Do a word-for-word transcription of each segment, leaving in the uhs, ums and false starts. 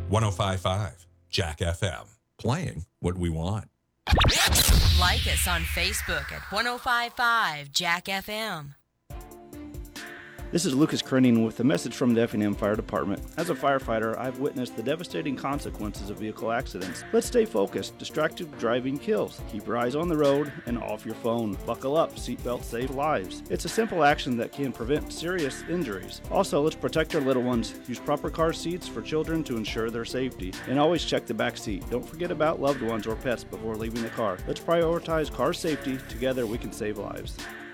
one oh five point five Jack F M. Playing what we want. Like us on Facebook at one oh five point five Jack F M. This is Lucas Krenning with a message from the Effingham Fire Department. As a firefighter, I've witnessed the devastating consequences of vehicle accidents. Let's stay focused. Distracted driving kills. Keep your eyes on the road and off your phone. Buckle up. Seatbelts save lives. It's a simple action that can prevent serious injuries. Also, let's protect our little ones. Use proper car seats for children to ensure their safety. And always check the back seat. Don't forget about loved ones or pets before leaving the car. Let's prioritize car safety. Together we can save lives.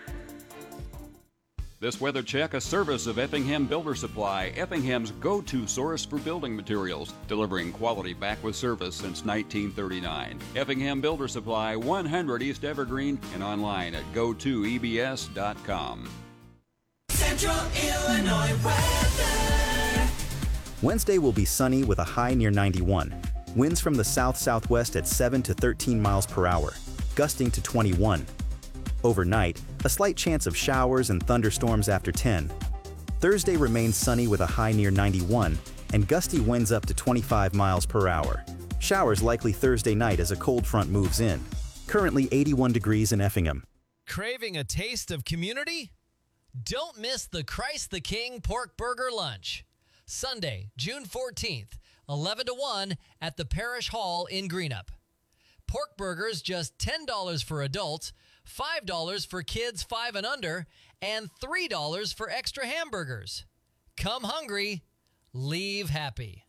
This weather check, a service of Effingham Builder Supply, Effingham's go-to source for building materials, delivering quality back with service since nineteen thirty-nine. Effingham Builder Supply, one hundred East Evergreen, and online at go to e b s dot com. Central Illinois weather. Wednesday will be sunny with a high near ninety-one. Winds from the south-southwest at seven to thirteen miles per hour, gusting to twenty-one. Overnight, a slight chance of showers and thunderstorms after ten. Thursday remains sunny with a high near ninety-one and gusty winds up to twenty-five miles per hour. Showers likely Thursday night as a cold front moves in. Currently eighty-one degrees in Effingham. Craving a taste of community? Don't miss the Christ the King Pork Burger Lunch. Sunday, June fourteenth, eleven to one at the Parish Hall in Greenup. Pork burgers just ten dollars for adults, five dollars for kids five and under, and three dollars for extra hamburgers. Come hungry, leave happy.